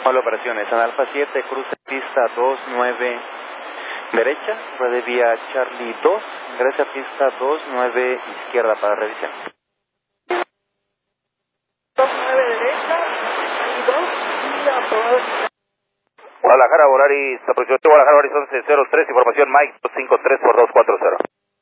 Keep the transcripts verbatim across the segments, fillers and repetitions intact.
Hola, operaciones. En Alfa siete, cruce pista dos nueve derecha, ruede vía Charlie dos, ingresa a pista dos nueve izquierda para revisión. dos nueve derecha y dos vía toda. Guadalajara, Volaris, aproximación Guadalajara, Volaris once cero tres, información Mike dos cinco tres por dos cuatro cero.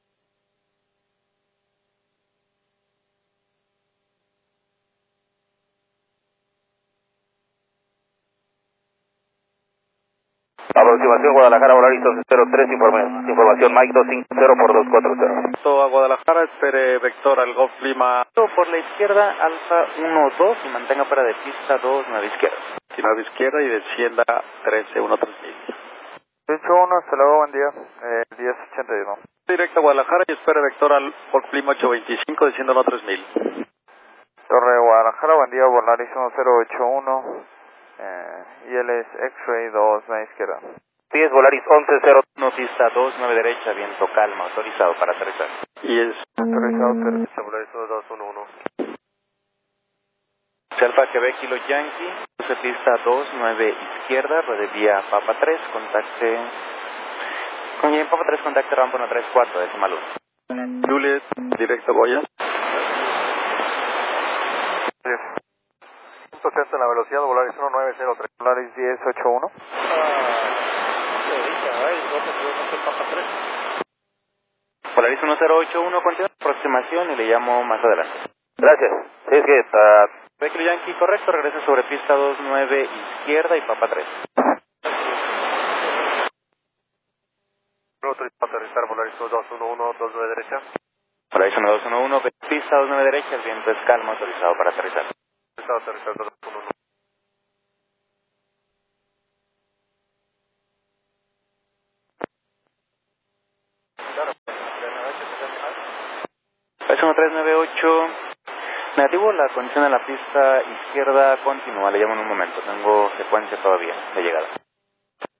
Aproximación Guadalajara, Volaris once cero tres, informa- información Mike dos cinco cero por dos cuatro cero. A Guadalajara, espere vector al Golf Lima. Por la izquierda, Alfa uno dos y mantenga fuera de pista dos nueve izquierda. nueve izquierda y descienda trece uno tres mil. ocho uno, hasta luego, buen día. Eh, diez ochenta y uno. Directo a Guadalajara y espere vector al Golf Lima ocho veinticinco, descienda uno tres mil. Torre Guadalajara, buen día, Volaris uno cero ocho uno. Eh, y él es X-Ray dos, nueve izquierda. diez, Volaris once cero. No, pista dos nueve derecha, viento calma, autorizado para aterrizar. Y es Autorizado, autorizado. Volaris dos uno uno. Alfa Quebec Kilo Yankee, cruce pista dos nueve izquierda, ruede vía Papa tres, contacte... Con bien, Papa tres, contacte rampa uno tres cuatro, decimal uno. Juliet, directo Goya. Punto sesenta en la velocidad, Volaris uno nueve cero tres. Volaris diez ochenta y uno. Polaris uno cero ocho uno, continúa aproximación y le llamo más adelante. Gracias. Sí, es que está... Quebec Kilo Yankee, correcto, regresa sobre pista dos nueve izquierda y Papa tres. Autorizado para aterrizar, Volaris dos uno uno, dos nueve derecha. Polaris uno dos uno uno, pista dos nueve derecha, el viento es calma, autorizado para aterrizar. Autorizado para aterrizar dos uno uno. Es uno tres nueve ocho. Negativo, la condición de la pista izquierda continúa, le llamo en un momento, tengo secuencia todavía de llegada.